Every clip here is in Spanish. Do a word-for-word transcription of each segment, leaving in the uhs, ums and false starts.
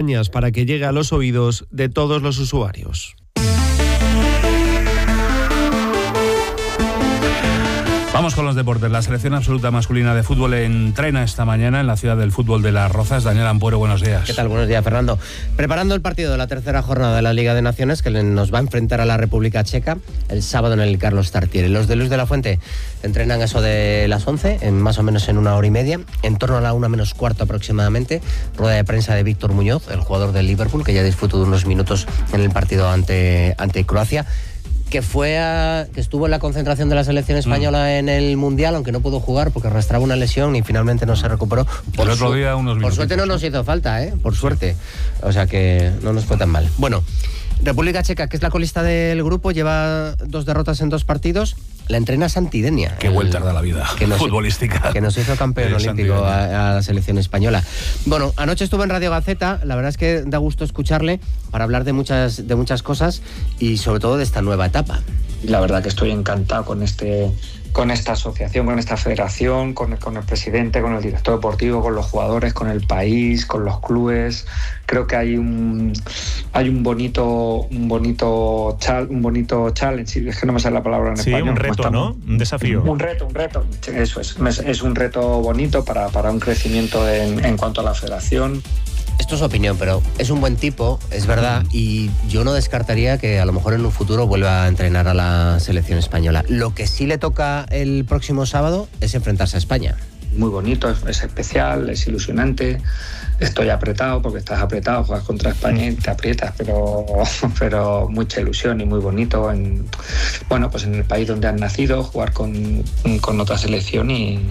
campañas para que llegue a los oídos de todos los usuarios. Vamos con los deportes. La selección absoluta masculina de fútbol entrena esta mañana en la ciudad del fútbol de Las Rozas. Daniel Ampuero, buenos días. ¿Qué tal? Buenos días, Fernando. Preparando el partido de la tercera jornada de la Liga de Naciones que nos va a enfrentar a la República Checa el sábado en el Carlos Tartiere. Los de Luis de la Fuente entrenan eso de las once, en más o menos en una hora y media, en torno a la una menos cuarto aproximadamente. Rueda de prensa de Víctor Muñoz, el jugador del Liverpool, que ya disfrutó de unos minutos en el partido ante, ante Croacia. Que fue a, que estuvo en la concentración de la selección española mm. en el Mundial, aunque no pudo jugar porque arrastraba una lesión y finalmente no se recuperó. Por el otro día unos Por suerte no nos hizo falta, ¿eh? Por suerte. O sea que no nos fue tan mal. Bueno, República Checa, que es la colista del grupo, lleva dos derrotas en dos partidos. La entrena Santidenia. Qué vueltas da la vida que nos, futbolística. Que nos hizo campeón olímpico a, a la selección española. Bueno, anoche estuve en Radio Gaceta. La verdad es que da gusto escucharle para hablar de muchas, de muchas cosas y sobre todo de esta nueva etapa. La verdad que estoy encantado con este... con esta asociación, con esta federación, con el, con el presidente, con el director deportivo, con los jugadores, con el país, con los clubes. Creo que hay un hay un bonito un bonito chal, un bonito challenge, es que no me sale la palabra en sí, español. Un reto, ¿no? Un desafío. Un reto, un reto. Eso es. Es, es un reto bonito para, para un crecimiento en, en cuanto a la federación. Esto es opinión, pero es un buen tipo, es verdad, y yo no descartaría que a lo mejor en un futuro vuelva a entrenar a la selección española. Lo que sí le toca el próximo sábado es enfrentarse a España. Muy bonito, es, es especial, es ilusionante. Estoy apretado porque estás apretado, juegas contra España y te aprietas, pero, pero mucha ilusión y muy bonito en, bueno, pues en el país donde has nacido, jugar con, con otra selección y,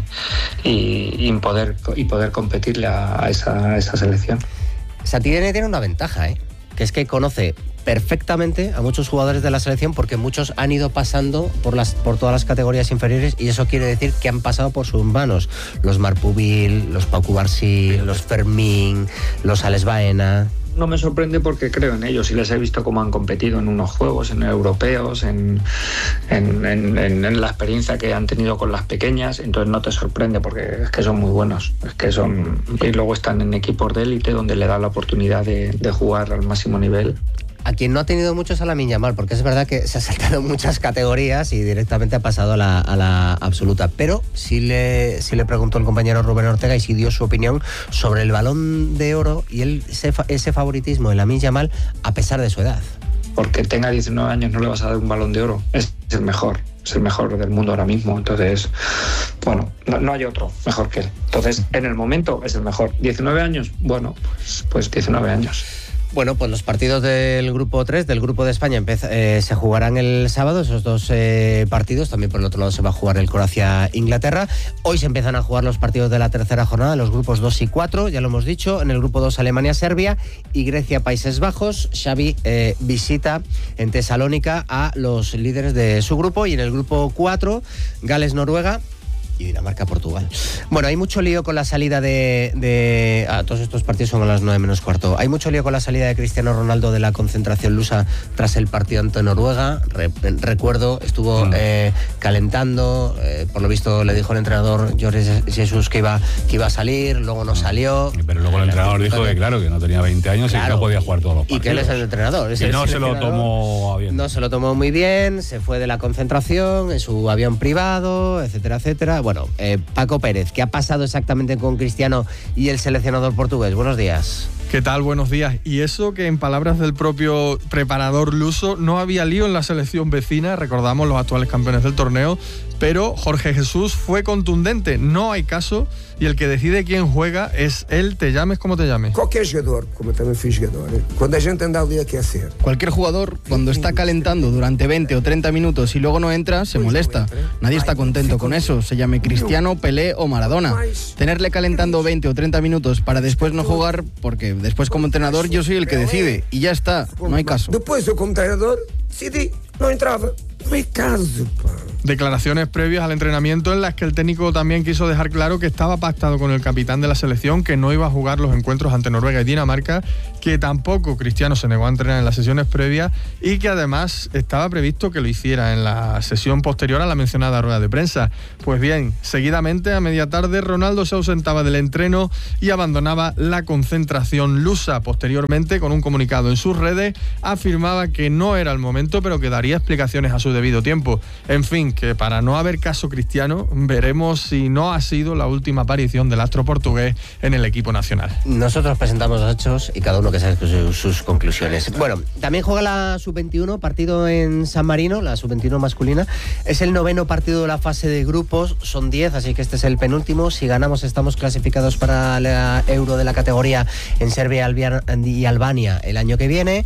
y, y, poder, y poder competirle a, a, esa, a esa selección. Santidenia tiene una ventaja, ¿eh? Que es que conoce perfectamente a muchos jugadores de la selección porque muchos han ido pasando por las por todas las categorías inferiores y eso quiere decir que han pasado por sus manos. Los Marpubil, los Pau Cubarsí, los Fermín, los Alex Baena. No me sorprende porque creo en ellos y les he visto cómo han competido en unos juegos, en europeos, en, en, en, en la experiencia que han tenido con las pequeñas, entonces no te sorprende porque es que son muy buenos, es que son y luego están en equipos de élite donde le dan la oportunidad de, de jugar al máximo nivel. A quien no ha tenido mucho es a Lamine Yamal, porque es verdad que se ha saltado muchas categorías y directamente ha pasado a la, a la absoluta. Pero sí le, sí le preguntó el compañero Rubén Ortega y sí dio su opinión sobre el Balón de Oro y el, ese, ese favoritismo de Lamine Yamal a pesar de su edad. Porque tenga diecinueve años no le vas a dar un Balón de Oro. Es el mejor, es el mejor del mundo ahora mismo. Entonces, bueno, no, no hay otro mejor que él. Entonces, en el momento es el mejor. diecinueve años, bueno, pues, pues diecinueve años. Bueno, pues los partidos del grupo tres, del grupo de España, empieza, eh, se jugarán el sábado, esos dos eh, partidos. También por el otro lado se va a jugar el Croacia-Inglaterra. Hoy se empiezan a jugar los partidos de la tercera jornada, los grupos dos y cuatro, ya lo hemos dicho. En el grupo dos, Alemania-Serbia y Grecia-Países Bajos. Xavi eh, visita en Tesalónica a los líderes de su grupo. Y en el grupo cuatro, Gales-Noruega y Dinamarca-Portugal. Bueno, hay mucho lío con la salida de... de ah, todos estos partidos son a las nueve menos cuarto. Hay mucho lío con la salida de Cristiano Ronaldo de la concentración lusa tras el partido ante Noruega. Re, recuerdo, estuvo mm. eh, calentando, eh, por lo visto le dijo el entrenador Jorge Jesús que iba, que iba a salir, luego no salió. Pero luego el entrenador dijo que claro, que no tenía veinte años claro, y que no podía jugar todos los partidos. Y que él es el entrenador. Es y el no se lo tomó bien. No se lo tomó muy bien, se fue de la concentración en su avión privado, etcétera, etcétera. Bueno, eh, Paco Pérez, ¿qué ha pasado exactamente con Cristiano y el seleccionador portugués? Buenos días. ¿Qué tal? Buenos días. Y eso que en palabras del propio preparador luso no había lío en la selección vecina, recordamos los actuales campeones del torneo, pero Jorge Jesús fue contundente, no hay caso y el que decide quién juega es él, te llames como te llames. Cualquier jugador, como también fui jugador, ¿eh? Cuando la gente anda al día que hacer. Cualquier jugador, cuando está calentando durante veinte o treinta minutos y luego no entra, se molesta. Nadie está contento con eso, se llame Cristiano, Pelé o Maradona. Tenerle calentando veinte o treinta minutos para después no jugar, porque después como entrenador yo soy el que decide y ya está, no hay caso. Después yo como entrenador decidí, no entraba. No hay caso, pa. Declaraciones previas al entrenamiento en las que el técnico también quiso dejar claro que estaba pactado con el capitán de la selección, que no iba a jugar los encuentros ante Noruega y Dinamarca, que tampoco Cristiano se negó a entrenar en las sesiones previas y que además estaba previsto que lo hiciera en la sesión posterior a la mencionada rueda de prensa. Pues bien, seguidamente a media tarde Ronaldo se ausentaba del entreno y abandonaba la concentración lusa. Posteriormente, con un comunicado en sus redes, afirmaba que no era el momento, pero que daría explicaciones a su debido tiempo. En fin, que para no haber caso Cristiano, veremos si no ha sido la última aparición del astro portugués en el equipo nacional. Nosotros presentamos los hechos y cada uno que saque sus, sus conclusiones. Bueno, también juega la sub veintiuno, partido en San Marino, la sub veintiuno masculina. Es el noveno partido de la fase de grupos, son diez, así que este es el penúltimo. Si ganamos estamos clasificados para la Euro de la categoría en Serbia y Albania el año que viene.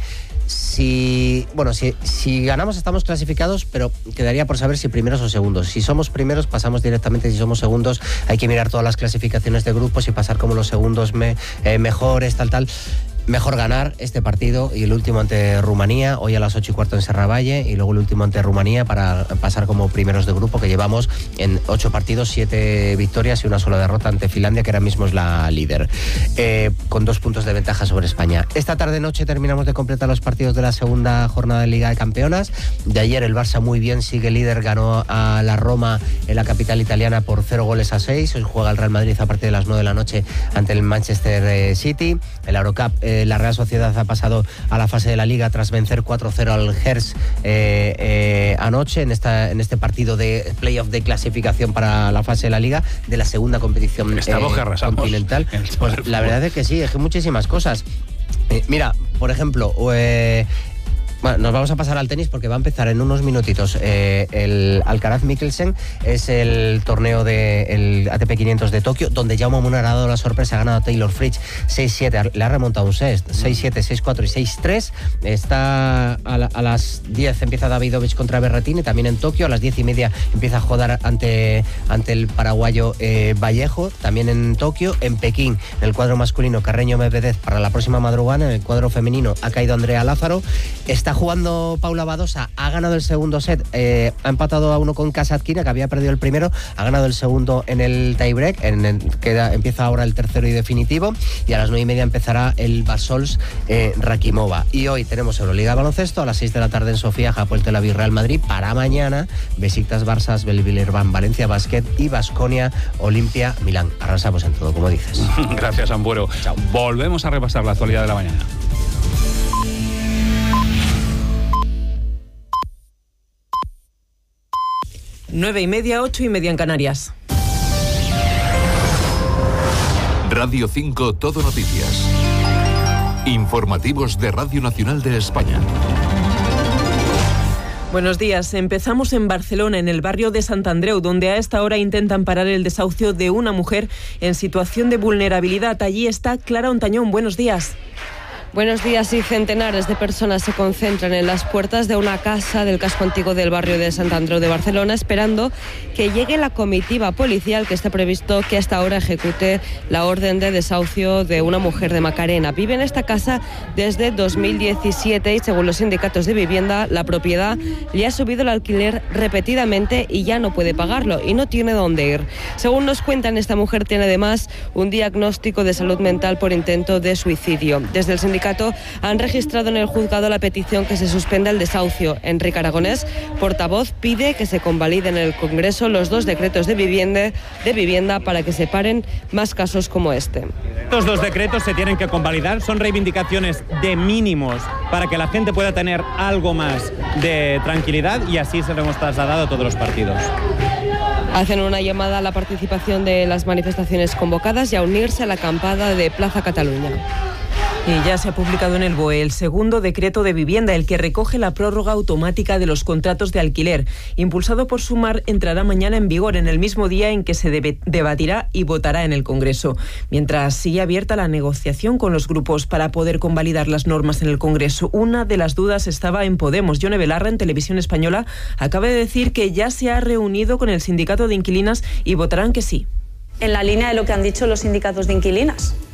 Si, bueno, si, si ganamos estamos clasificados, pero quedaría por saber si primeros o segundos. Si somos primeros pasamos directamente, si somos segundos hay que mirar todas las clasificaciones de grupos y pasar como los segundos me, eh, mejores, tal, tal. Mejor ganar este partido y el último ante Rumanía, hoy a las ocho y cuarto en Serravalle, y luego el último ante Rumanía para pasar como primeros de grupo, que llevamos en ocho partidos, siete victorias y una sola derrota ante Finlandia, que ahora mismo es la líder, eh, con dos puntos de ventaja sobre España. Esta tarde-noche terminamos de completar los partidos de la segunda jornada de Liga de Campeonas. De ayer el Barça muy bien, sigue líder, ganó a la Roma en la capital italiana por cero goles a seis. Hoy juega el Real Madrid a partir de las nueve de la noche ante el Manchester City. El Eurocup, eh, la Real Sociedad ha pasado a la fase de la Liga tras vencer cuatro cero al Hertz eh, eh, anoche en, esta, en este partido de playoff de clasificación para la fase de la Liga de la segunda competición eh, continental. Pues la verdad es que sí, es que muchísimas cosas. Eh, mira, por ejemplo, eh, bueno, nos vamos a pasar al tenis porque va a empezar en unos minutitos. Eh, el Alcaraz Mikkelsen es el torneo del A T P quinientos de Tokio, donde Jaume Munar ha dado la sorpresa, ha ganado a Taylor Fritz seis siete, le ha remontado un set, seis siete, seis cuatro y seis tres. Está a, la, a las diez empieza Davidovich contra Berrettini, también en Tokio. A las diez y media empieza a jugar ante, ante el paraguayo eh, Vallejo, también en Tokio. En Pekín, en el cuadro masculino, Carreño Medvedev para la próxima madrugada. En el cuadro femenino ha caído Andrea Lázaro. Está jugando Paula Badosa, ha ganado el segundo set, eh, ha empatado a uno con Kasatkina, que había perdido el primero, ha ganado el segundo en el tiebreak, en el, queda, empieza ahora el tercero y definitivo, y a las nueve y media empezará el Basols eh, Rakimova. Y hoy tenemos Euroliga baloncesto, a las seis de la tarde en Sofía, Hapoel Tel Aviv Real Madrid. Para mañana, Besiktas Barça, Belvilirban Valencia Basket y Baskonia Olimpia Milán. Arrasamos en todo, como dices. Gracias, Ambuero. Chao. Volvemos a repasar la actualidad de la mañana. Nueve y media, ocho y media en Canarias. Radio cinco Todo Noticias. Informativos de Radio Nacional de España. Buenos días. Empezamos en Barcelona, en el barrio de Sant Andreu, donde a esta hora intentan parar el desahucio de una mujer en situación de vulnerabilidad. Allí está Clara Ontañón. Buenos días. Buenos días. Y centenares de personas se concentran en las puertas de una casa del casco antiguo del barrio de Sant Andreu de Barcelona, esperando que llegue la comitiva policial que está previsto que hasta ahora ejecute la orden de desahucio de una mujer de Macarena. Vive en esta casa desde dos mil diecisiete y, según los sindicatos de vivienda, la propiedad le ha subido el alquiler repetidamente y ya no puede pagarlo y no tiene dónde ir. Según nos cuentan, esta mujer tiene además un diagnóstico de salud mental por intento de suicidio. Desde el sindicato han registrado en el juzgado la petición que se suspenda el desahucio. Enrique Aragonés, portavoz, pide que se convaliden en el Congreso los dos decretos de vivienda, de vivienda para que se paren más casos como este. Estos dos decretos se tienen que convalidar, son reivindicaciones de mínimos para que la gente pueda tener algo más de tranquilidad, y así se lo hemos trasladado a todos los partidos. Hacen una llamada a la participación de las manifestaciones convocadas y a unirse a la acampada de Plaza Cataluña. Y ya se ha publicado en el B O E el segundo decreto de vivienda, el que recoge la prórroga automática de los contratos de alquiler. Impulsado por Sumar, entrará mañana en vigor, en el mismo día en que se debe, debatirá y votará en el Congreso. Mientras sigue abierta la negociación con los grupos para poder convalidar las normas en el Congreso. Una de las dudas estaba en Podemos. Yone Belarra, en Televisión Española, acaba de decir que ya se ha reunido con el sindicato de inquilinas y votarán que sí. En la línea de lo que han dicho los sindicatos de inquilinas.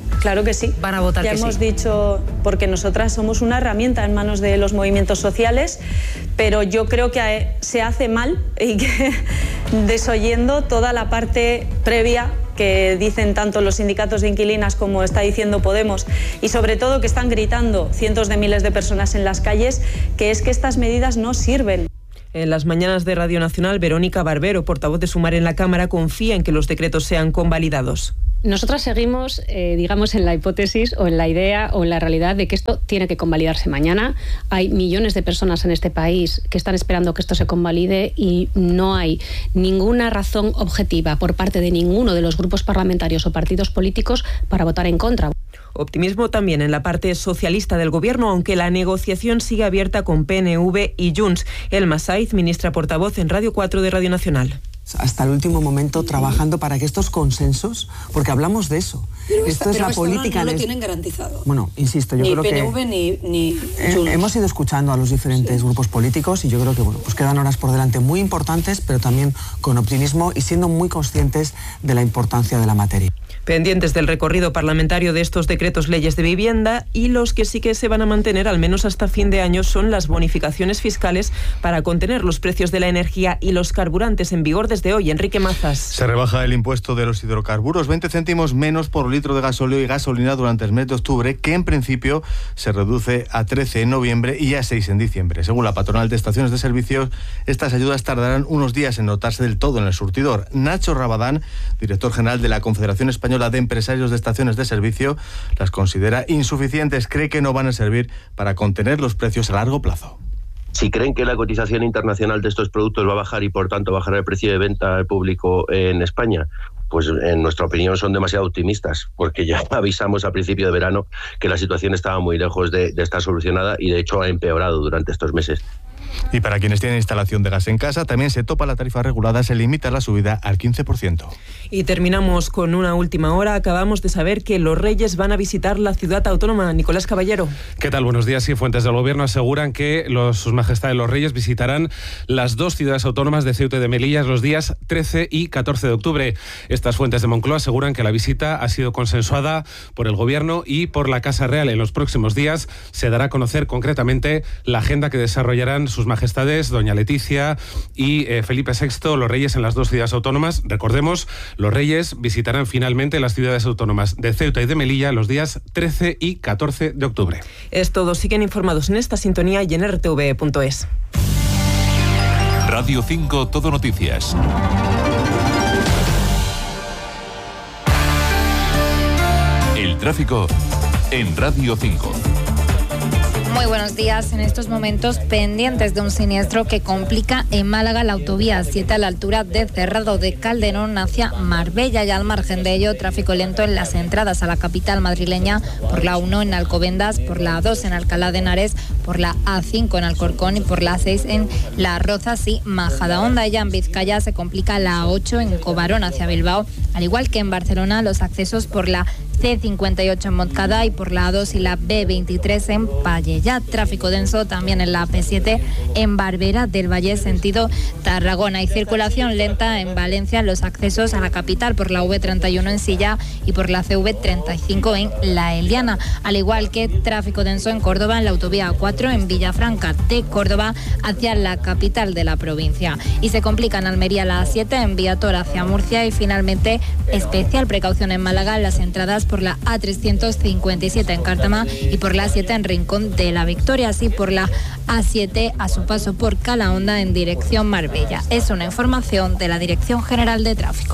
Claro que sí. Van a votar ya que hemos sí. dicho, porque nosotras somos una herramienta en manos de los movimientos sociales, pero yo creo que se hace mal y que desoyendo toda la parte previa que dicen tanto los sindicatos de inquilinas como está diciendo Podemos, y sobre todo que están gritando cientos de miles de personas en las calles, que es que estas medidas no sirven. En las mañanas de Radio Nacional, Verónica Barbero, portavoz de Sumar en la Cámara, confía en que los decretos sean convalidados. Nosotras seguimos, eh, digamos, en la hipótesis o en la idea o en la realidad de que esto tiene que convalidarse mañana. Hay millones de personas en este país que están esperando que esto se convalide y no hay ninguna razón objetiva por parte de ninguno de los grupos parlamentarios o partidos políticos para votar en contra. Optimismo también en la parte socialista del Gobierno, aunque la negociación sigue abierta con P N V y Junts. Elma Saiz, ministra portavoz en Radio cuatro de Radio Nacional. Hasta el último momento trabajando para que estos consensos, porque hablamos de eso. Pero esto esta, es pero la esto política. No, no lo de... tienen garantizado. Bueno, insisto, yo ni creo P N V, que ni ni eh, hemos ido escuchando a los diferentes sí. grupos políticos y yo creo que bueno, pues quedan horas por delante muy importantes, pero también con optimismo y siendo muy conscientes de la importancia de la materia. Pendientes del recorrido parlamentario de estos decretos leyes de vivienda, y los que sí que se van a mantener al menos hasta fin de año son las bonificaciones fiscales para contener los precios de la energía y los carburantes, en vigor desde hoy. Enrique Mazas. Se rebaja el impuesto de los hidrocarburos, veinte céntimos menos por litro de gasóleo y gasolina durante el mes de octubre, que en principio se reduce a trece en noviembre y a seis en diciembre. Según la patronal de estaciones de servicios, estas ayudas tardarán unos días en notarse del todo en el surtidor. Nacho Rabadán, director general de la Confederación Española de Empresarios de Estaciones de Servicio, las considera insuficientes. Cree que no van a servir para contener los precios a largo plazo. Si creen que la cotización internacional de estos productos va a bajar y por tanto bajará el precio de venta al público en España, pues en nuestra opinión son demasiado optimistas, porque ya avisamos a principio de verano que la situación estaba muy lejos de, de estar solucionada y de hecho ha empeorado durante estos meses. Y para quienes tienen instalación de gas en casa, también se topa la tarifa regulada, se limita la subida al quince por ciento. Y terminamos con una última hora. Acabamos de saber que los Reyes van a visitar la ciudad autónoma. Nicolás Caballero. ¿Qué tal? Buenos días. Sí, fuentes del Gobierno aseguran que los, sus majestades los Reyes visitarán las dos ciudades autónomas de Ceuta y de Melilla los días trece y catorce de octubre. Estas fuentes de Moncloa aseguran que la visita ha sido consensuada por el Gobierno y por la Casa Real. En los próximos días se dará a conocer concretamente la agenda que desarrollarán sus majestades, doña Leticia y eh, Felipe sexto, los Reyes en las dos ciudades autónomas. Recordemos, los Reyes visitarán finalmente las ciudades autónomas de Ceuta y de Melilla los días trece y catorce de octubre. Es todo. Siguen informados en esta sintonía y en R T V punto es. Radio cinco Todo Noticias. El tráfico en Radio cinco. Muy buenos días. En estos momentos pendientes de un siniestro que complica en Málaga la autovía siete a la altura de Cerrado de Calderón hacia Marbella, y al margen de ello tráfico lento en las entradas a la capital madrileña por la uno en Alcobendas, por la dos en Alcalá de Henares, por la A cinco en Alcorcón y por la seis en Las Rozas y Majadahonda. Ya en Vizcaya se complica la ocho en Cobarón hacia Bilbao, al igual que en Barcelona los accesos por la C cincuenta y ocho en Montcada y por la A dos y la B veintitrés en Pallejà. Tráfico denso también en la P siete en Barbera del Valle sentido Tarragona, y circulación lenta en Valencia en los accesos a la capital por la V treinta y uno en Silla y por la C V treinta y cinco en La Eliana, al igual que tráfico denso en Córdoba en la autovía A cuatro en Villafranca de Córdoba hacia la capital de la provincia, y se complica en Almería la A siete en Viator hacia Murcia, y finalmente especial precaución en Málaga en las entradas por la A trescientos cincuenta y siete en Cártama y por la A siete en Rincón de la Victoria, así por la A siete a su paso por Calahonda en dirección Marbella. Es una información de la Dirección General de Tráfico.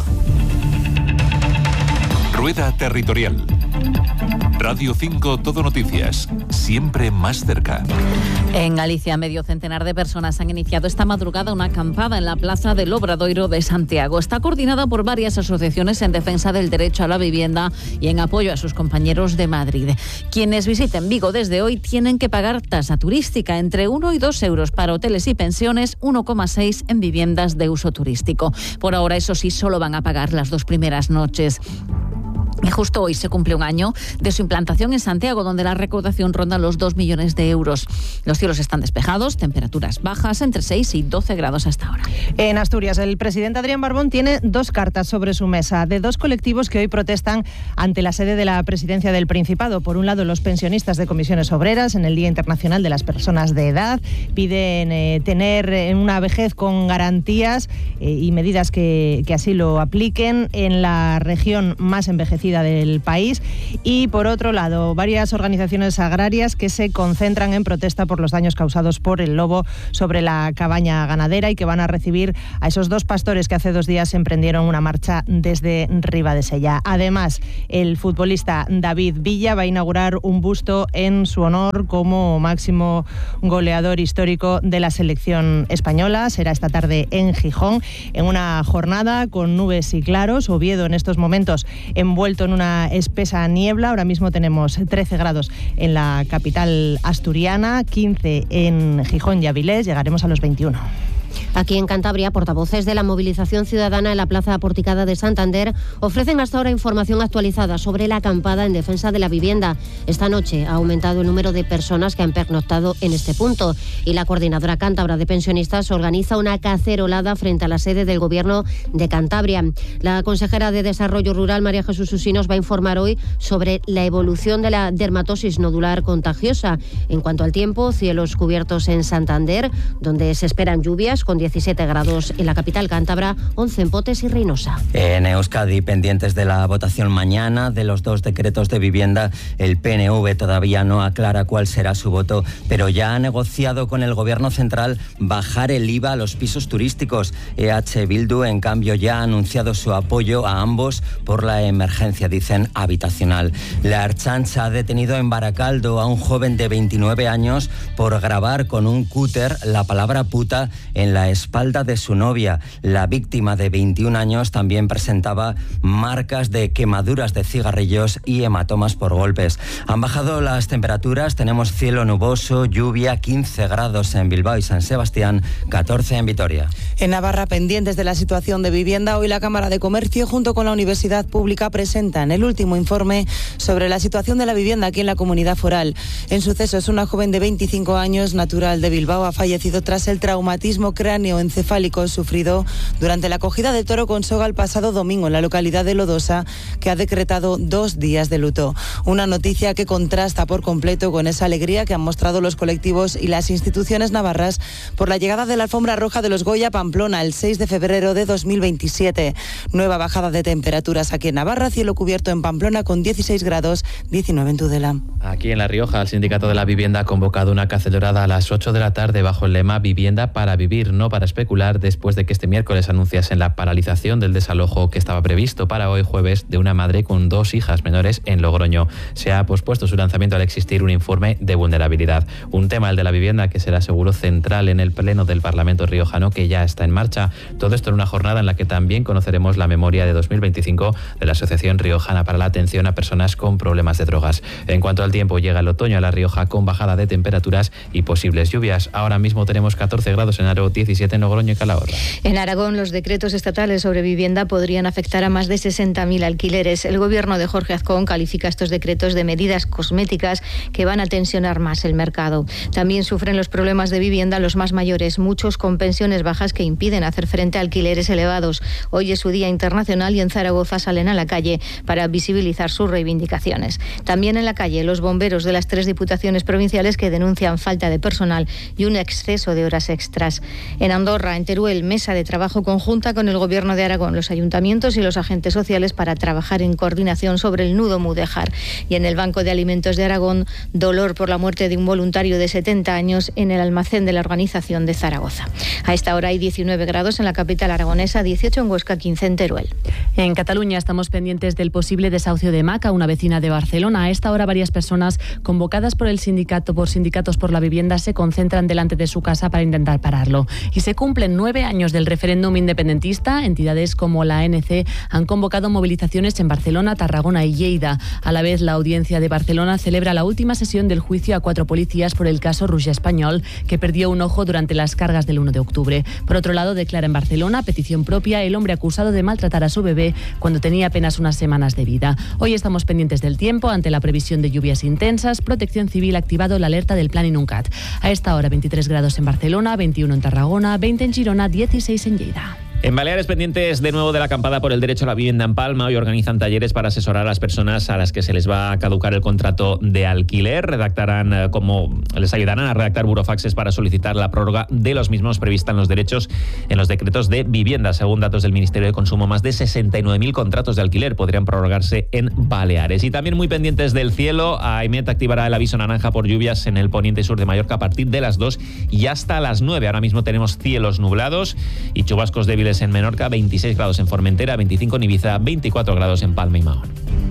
Rueda territorial. Radio cinco Todo Noticias, siempre más cerca. En Galicia, medio centenar de personas han iniciado esta madrugada una acampada en la Plaza del Obradoiro de Santiago. Está coordinada por varias asociaciones en defensa del derecho a la vivienda y en apoyo a sus compañeros de Madrid. Quienes visiten Vigo desde hoy tienen que pagar tasa turística, entre uno y dos euros para hoteles y pensiones, uno coma seis en viviendas de uso turístico. Por ahora, eso sí, solo van a pagar las dos primeras noches. Y justo hoy se cumple un año de su implantación en Santiago, donde la recaudación ronda los dos millones de euros. Los cielos están despejados, temperaturas bajas, entre seis y doce grados hasta ahora. En Asturias, el presidente Adrián Barbón tiene dos cartas sobre su mesa de dos colectivos que hoy protestan ante la sede de la Presidencia del Principado. Por un lado, los pensionistas de comisiones obreras, en el Día Internacional de las Personas de Edad, piden eh, tener una vejez con garantías eh, y medidas que, que así lo apliquen en la región más envejecida del país. Y por otro lado, varias organizaciones agrarias que se concentran en protesta por los daños causados por el lobo sobre la cabaña ganadera y que van a recibir a esos dos pastores que hace dos días emprendieron una marcha desde Ribadesella. Además, el futbolista David Villa va a inaugurar un busto en su honor como máximo goleador histórico de la selección española. Será esta tarde en Gijón, en una jornada con nubes y claros. Oviedo en estos momentos envuelto en una espesa niebla. Ahora mismo tenemos trece grados en la capital asturiana, quince en Gijón y Avilés. Llegaremos a los veintiuno. Aquí en Cantabria, portavoces de la movilización ciudadana en la Plaza Porticada de Santander ofrecen hasta ahora información actualizada sobre la acampada en defensa de la vivienda. Esta noche ha aumentado el número de personas que han pernoctado en este punto y la Coordinadora Cántabra de Pensionistas organiza una cacerolada frente a la sede del Gobierno de Cantabria. La consejera de Desarrollo Rural, María Jesús Usinos, va a informar hoy sobre la evolución de la dermatosis nodular contagiosa. En cuanto al tiempo, cielos cubiertos en Santander, donde se esperan lluvias, con diecisiete grados en la capital cántabra, once en Potes y Reynosa. En Euskadi, pendientes de la votación mañana de los dos decretos de vivienda, el P N V todavía no aclara cuál será su voto, pero ya ha negociado con el Gobierno central bajar el I V A a los pisos turísticos. E H Bildu, en cambio, ya ha anunciado su apoyo a ambos por la emergencia, dicen, habitacional. La Ertzaintza ha detenido en Baracaldo a un joven de veintinueve años por grabar con un cúter la palabra puta en la espalda de su novia. La víctima, de veintiún años, también presentaba marcas de quemaduras de cigarrillos y hematomas por golpes. Han bajado las temperaturas, tenemos cielo nuboso, lluvia, quince grados en Bilbao y San Sebastián, catorce en Vitoria. En Navarra, pendientes de la situación de vivienda, hoy la Cámara de Comercio junto con la Universidad Pública presentan el último informe sobre la situación de la vivienda aquí en la comunidad foral. En sucesos, una joven de veinticinco años, natural de Bilbao, ha fallecido tras el traumatismo cráneoencefálico sufrido durante la cogida de toro con soga el pasado domingo en la localidad de Lodosa, que ha decretado dos días de luto. Una noticia que contrasta por completo con esa alegría que han mostrado los colectivos y las instituciones navarras por la llegada de la alfombra roja de los Goya Pamplona el seis de febrero de dos mil veintisiete. Nueva bajada de temperaturas aquí en Navarra, cielo cubierto en Pamplona con dieciséis grados, diecinueve en Tudela. Aquí en La Rioja, el Sindicato de la Vivienda ha convocado una cacerolada a las ocho de la tarde bajo el lema Vivienda para vivir, no para especular, después de que este miércoles anunciasen la paralización del desalojo que estaba previsto para hoy jueves de una madre con dos hijas menores en Logroño. Se ha pospuesto su lanzamiento al existir un informe de vulnerabilidad. Un tema, el de la vivienda, que será seguro central en el pleno del Parlamento riojano, que ya está en marcha. Todo esto en una jornada en la que también conoceremos la memoria de dos mil veinticinco de la Asociación Riojana para la Atención a Personas con Problemas de Drogas. En cuanto al tiempo, llega el otoño a La Rioja con bajada de temperaturas y posibles lluvias. Ahora mismo tenemos catorce grados en Aro, diecisiete en Logroño y Calahorra. En Aragón, los decretos estatales sobre vivienda podrían afectar a más de sesenta mil alquileres. El gobierno de Jorge Azcón califica estos decretos de medidas cosméticas que van a tensionar más el mercado. También sufren los problemas de vivienda los más mayores, muchos con pensiones bajas que impiden hacer frente a alquileres elevados. Hoy es su Día Internacional y en Zaragoza salen a la calle para visibilizar sus reivindicaciones. También en la calle, los bomberos de las tres diputaciones provinciales que denuncian falta de personal y un exceso de horas extras. En Andorra, en Teruel, mesa de trabajo conjunta con el Gobierno de Aragón, los ayuntamientos y los agentes sociales para trabajar en coordinación sobre el nudo Mudéjar. Y en el Banco de Alimentos de Aragón, dolor por la muerte de un voluntario de setenta años en el almacén de la organización de Zaragoza. A esta hora hay diecinueve grados en la capital aragonesa, dieciocho en Huesca, quince en Teruel. En Cataluña estamos pendientes del posible desahucio de Maca, una vecina de Barcelona. A esta hora varias personas convocadas por el sindicato por sindicatos por la vivienda se concentran delante de su casa para intentar pararlo. y se cumplen nueve años del referéndum independentista. Entidades como la A N C han convocado movilizaciones en Barcelona, Tarragona y Lleida. A la vez, la Audiencia de Barcelona celebra la última sesión del juicio a cuatro policías por el caso Rouge Español, que perdió un ojo durante las cargas del uno de octubre. Por otro lado, declara en Barcelona, a petición propia, el hombre acusado de maltratar a su bebé cuando tenía apenas unas semanas de vida. Hoy estamos pendientes del tiempo ante la previsión de lluvias intensas. Protección Civil ha activado la alerta del Plan Inuncat. A esta hora veintitrés grados en Barcelona, veintiuno en Tarragona, veinte en Girona, dieciséis en Lleida. En Baleares, pendientes de nuevo de la acampada por el derecho a la vivienda en Palma, hoy organizan talleres para asesorar a las personas a las que se les va a caducar el contrato de alquiler. Redactarán, como les ayudarán a redactar burofaxes para solicitar la prórroga de los mismos prevista en los derechos en los decretos de vivienda. Según datos del Ministerio de Consumo, más de sesenta y nueve mil contratos de alquiler podrían prorrogarse en Baleares. Y también muy pendientes del cielo, AEMET activará el aviso naranja por lluvias en el poniente y sur de Mallorca a partir de las dos y hasta las nueve. Ahora mismo tenemos cielos nublados y chubascos débiles en Menorca, veintiséis grados en Formentera, veinticinco en Ibiza, veinticuatro grados en Palma y Mahón.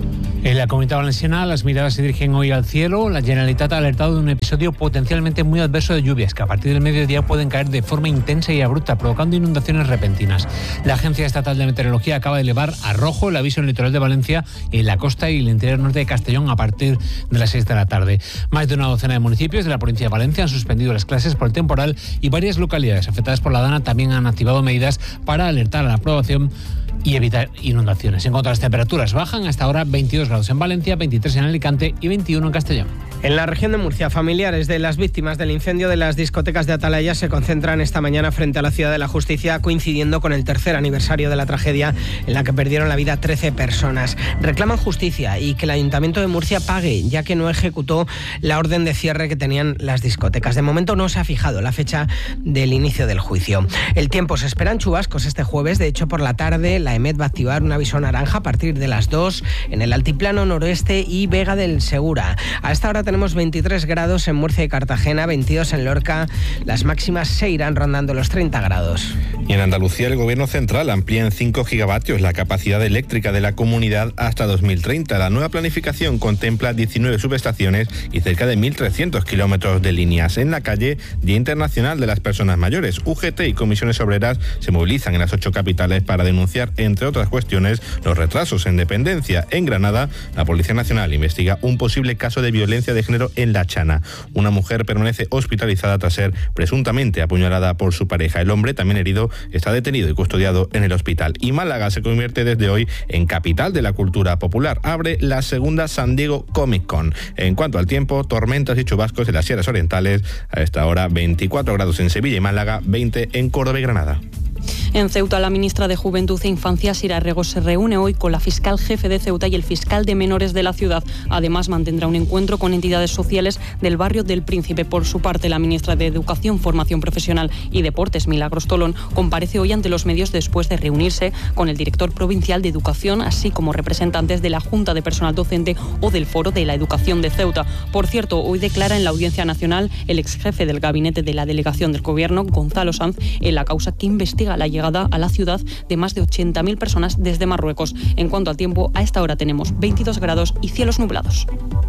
En la Comunidad Valenciana las miradas se dirigen hoy al cielo. La Generalitat ha alertado de un episodio potencialmente muy adverso de lluvias que a partir del mediodía pueden caer de forma intensa y abrupta, provocando inundaciones repentinas. La Agencia Estatal de Meteorología acaba de elevar a rojo el aviso en el litoral de Valencia, en la costa y el interior norte de Castellón a partir de las seis de la tarde. Más de una docena de municipios de la provincia de Valencia han suspendido las clases por el temporal y varias localidades afectadas por la Dana también han activado medidas para alertar a la población y evitar inundaciones. En cuanto a las temperaturas, bajan hasta ahora veintidós grados en Valencia, veintitrés en Alicante y veintiuno en Castellón. En la región de Murcia, familiares de las víctimas del incendio de las discotecas de Atalaya se concentran esta mañana frente a la Ciudad de la Justicia, coincidiendo con el tercer aniversario de la tragedia en la que perdieron la vida trece personas. Reclaman justicia y que el Ayuntamiento de Murcia pague, ya que no ejecutó la orden de cierre que tenían las discotecas. De momento no se ha fijado la fecha del inicio del juicio. El tiempo, se esperan chubascos este jueves. De hecho, por la tarde la AEMET va a activar un aviso naranja a partir de las dos en el altiplano noroeste y Vega del Segura. A esta hora tenemos veintitrés grados en Murcia y Cartagena, veintidós en Lorca. Las máximas se irán rondando los treinta grados. Y en Andalucía el Gobierno Central amplía en cinco gigavatios la capacidad eléctrica de la comunidad hasta dos mil treinta. La nueva planificación contempla diecinueve subestaciones y cerca de mil trescientos kilómetros de líneas. En la calle, Día Internacional de las Personas Mayores. U G T y comisiones obreras se movilizan en las ocho capitales para denunciar, entre otras cuestiones, los retrasos en dependencia. En Granada, la Policía Nacional investiga un posible caso de violencia de género en La Chana. Una mujer permanece hospitalizada tras ser presuntamente apuñalada por su pareja. El hombre, también herido, está detenido y custodiado en el hospital. Y Málaga se convierte desde hoy en capital de la cultura popular. Abre la segunda San Diego Comic Con. En cuanto al tiempo, tormentas y chubascos en las sierras orientales. A esta hora veinticuatro grados en Sevilla y Málaga, veinte en Córdoba y Granada. En Ceuta, la ministra de Juventud e Infancia, Sira Rego, se reúne hoy con la fiscal jefe de Ceuta y el fiscal de menores de la ciudad. Además, mantendrá un encuentro con entidades sociales del barrio del Príncipe. Por su parte, la ministra de Educación, Formación Profesional y Deportes, Milagros Tolón, comparece hoy ante los medios después de reunirse con el director provincial de Educación, así como representantes de la Junta de Personal Docente o del Foro de la Educación de Ceuta. Por cierto, hoy declara en la Audiencia Nacional el exjefe del gabinete de la delegación del Gobierno, Gonzalo Sanz, en la causa que investiga la llegada a la ciudad de más de ochenta mil personas desde Marruecos. En cuanto al tiempo, a esta hora tenemos veintidós grados y cielos nublados.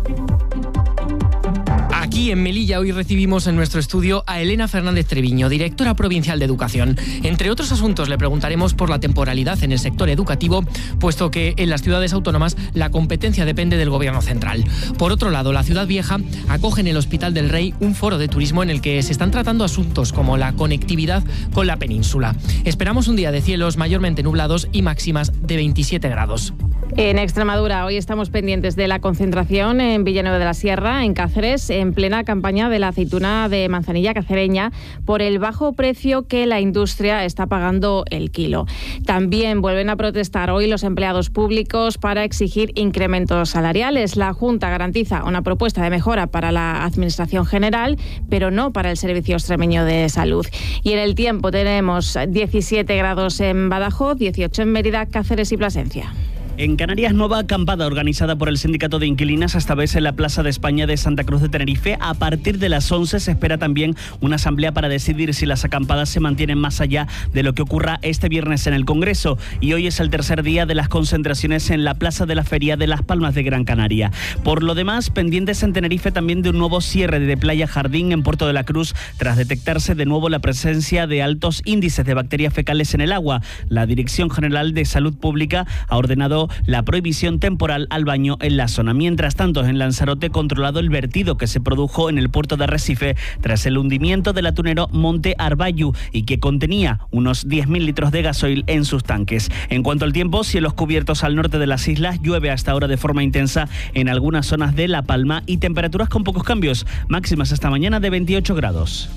Aquí en Melilla hoy recibimos en nuestro estudio a Elena Fernández Treviño, directora provincial de Educación. Entre otros asuntos le preguntaremos por la temporalidad en el sector educativo, puesto que en las ciudades autónomas la competencia depende del Gobierno central. Por otro lado, la Ciudad Vieja acoge en el Hospital del Rey un foro de turismo en el que se están tratando asuntos como la conectividad con la península. Esperamos un día de cielos mayormente nublados y máximas de veintisiete grados. En Extremadura hoy estamos pendientes de la concentración en Villanueva de la Sierra, en Cáceres, en plena campaña de la aceituna de manzanilla cacereña por el bajo precio que la industria está pagando el kilo. También vuelven a protestar hoy los empleados públicos para exigir incrementos salariales. La Junta garantiza una propuesta de mejora para la Administración General, pero no para el Servicio Extremeño de Salud. Y en el tiempo tenemos diecisiete grados en Badajoz, dieciocho en Mérida, Cáceres y Plasencia. En Canarias, nueva acampada organizada por el Sindicato de Inquilinas, esta vez en la Plaza de España de Santa Cruz de Tenerife. A partir de las once se espera también una asamblea para decidir si las acampadas se mantienen más allá de lo que ocurra este viernes en el Congreso. Y hoy es el tercer día de las concentraciones en la Plaza de la Feria de Las Palmas de Gran Canaria. Por lo demás, pendientes en Tenerife también de un nuevo cierre de Playa Jardín en Puerto de la Cruz, tras detectarse de nuevo la presencia de altos índices de bacterias fecales en el agua. La Dirección General de Salud Pública ha ordenado la prohibición temporal al baño en la zona. Mientras tanto, en Lanzarote, controlado el vertido que se produjo en el puerto de Arrecife tras el hundimiento del atunero Monte Arbayu y que contenía unos diez mil litros de gasoil en sus tanques. En cuanto al tiempo, cielos cubiertos al norte de las islas, llueve hasta ahora de forma intensa en algunas zonas de La Palma y temperaturas con pocos cambios, máximas esta mañana de veintiocho grados.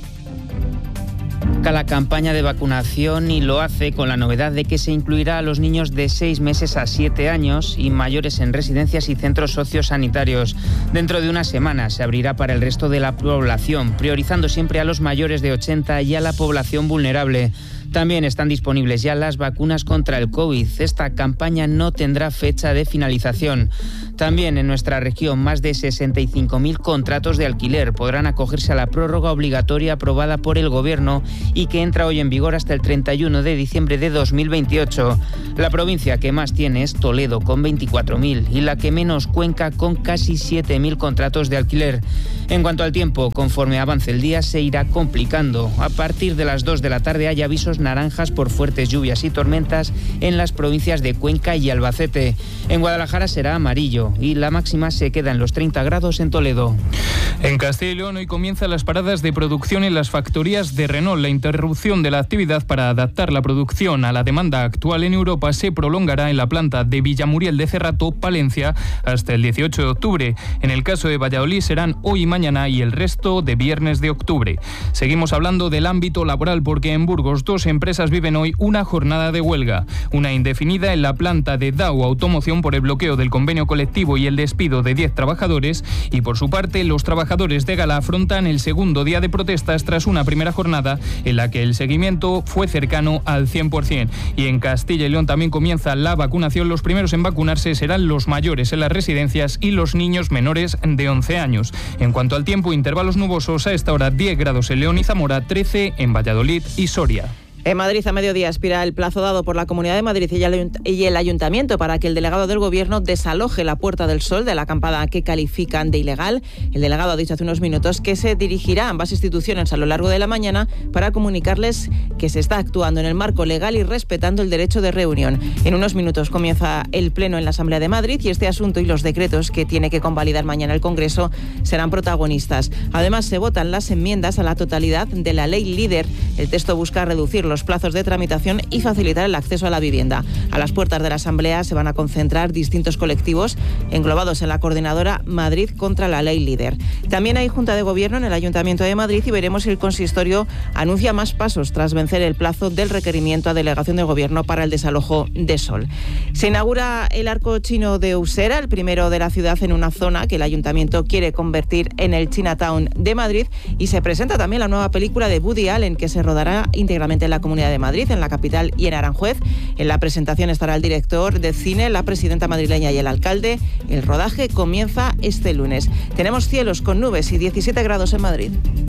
La campaña de vacunación y lo hace con la novedad de que se incluirá a los niños de seis meses a siete años y mayores en residencias y centros sociosanitarios. Dentro de una semana se abrirá para el resto de la población, priorizando siempre a los mayores de ochenta y a la población vulnerable. También están disponibles ya las vacunas contra el COVID. Esta campaña no tendrá fecha de finalización. También en nuestra región, más de sesenta y cinco mil contratos de alquiler podrán acogerse a la prórroga obligatoria aprobada por el Gobierno y que entra hoy en vigor hasta el treinta y uno de diciembre de dos mil veintiocho. La provincia que más tiene es Toledo, con veinticuatro mil, y la que menos, Cuenca, con casi siete mil contratos de alquiler. En cuanto al tiempo, conforme avance el día se irá complicando. A partir de las dos de la tarde hay avisos naranjas por fuertes lluvias y tormentas en las provincias de Cuenca y Albacete. En Guadalajara será amarillo y la máxima se queda en los treinta grados en Toledo. En Castilla y León hoy comienzan las paradas de producción en las factorías de Renault. La interrupción de la actividad para adaptar la producción a la demanda actual en Europa se prolongará en la planta de Villamuriel de Cerrato, Palencia, hasta el dieciocho de octubre. En el caso de Valladolid serán hoy y mañana y el resto de viernes de octubre. Seguimos hablando del ámbito laboral porque en Burgos dos empresas viven hoy una jornada de huelga. Una indefinida en la planta de Dow Automoción por el bloqueo del convenio colectivo y el despido de diez trabajadores, y por su parte los trabajadores de Gala afrontan el segundo día de protestas tras una primera jornada en la que el seguimiento fue cercano al cien por ciento. Y en Castilla y León también comienza la vacunación. Los primeros en vacunarse serán los mayores en las residencias y los niños menores de once años. En cuanto al tiempo, intervalos nubosos a esta hora, diez grados en León y Zamora, trece en Valladolid y Soria. En Madrid, a mediodía, expira el plazo dado por la Comunidad de Madrid y el Ayuntamiento para que el delegado del Gobierno desaloje la Puerta del Sol de la acampada que califican de ilegal. El delegado ha dicho hace unos minutos que se dirigirá a ambas instituciones a lo largo de la mañana para comunicarles que se está actuando en el marco legal y respetando el derecho de reunión. En unos minutos comienza el Pleno en la Asamblea de Madrid y este asunto y los decretos que tiene que convalidar mañana el Congreso serán protagonistas. Además, se votan las enmiendas a la totalidad de la Ley Líder. El texto busca reducir los plazos de tramitación y facilitar el acceso a la vivienda. A las puertas de la Asamblea se van a concentrar distintos colectivos englobados en la coordinadora Madrid contra la Ley Líder. También hay Junta de Gobierno en el Ayuntamiento de Madrid y veremos si el consistorio anuncia más pasos tras vencer el plazo del requerimiento a delegación del Gobierno para el desalojo de Sol. Se inaugura el arco chino de Usera, el primero de la ciudad en una zona que el Ayuntamiento quiere convertir en el Chinatown de Madrid, y se presenta también la nueva película de Woody Allen que se rodará íntegramente en la Comunidad de Madrid, en la capital y en Aranjuez. En la presentación estará el director de cine, la presidenta madrileña y el alcalde. El rodaje comienza este lunes. Tenemos cielos con nubes y diecisiete grados en Madrid.